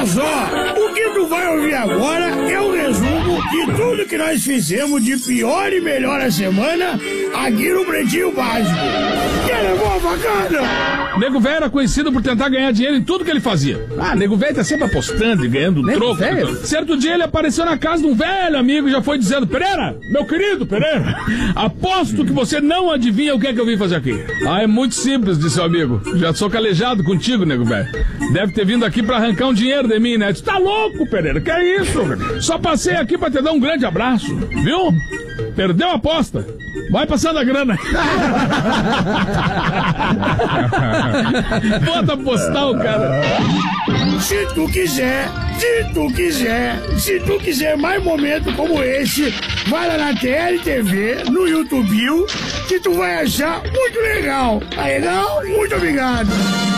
Olha só, o que tu vai ouvir agora é um resumo de tudo que nós fizemos de pior e melhor a semana aqui no Pretinho Básico. Quer levar a facada? Nego Velho era conhecido por tentar ganhar dinheiro em tudo que ele fazia. Nego Velho tá sempre apostando e ganhando troco. Certo dia ele apareceu na casa de um velho amigo e já foi dizendo: Pereira, meu querido Pereira, aposto que você não adivinha o que é que eu vim fazer aqui. É muito simples, disse o amigo. Já sou calejado contigo, Nego Velho. Deve ter vindo aqui pra arrancar um dinheiro de mim, né? Tu tá louco, Pereira, que é isso? Só passei aqui pra te dar um grande abraço, viu? Perdeu a aposta. Vai passando a grana. Bota postal, cara. Se tu quiser mais momentos como esse, vai lá na TLTV, no YouTube, que tu vai achar muito legal. Tá legal? Muito obrigado.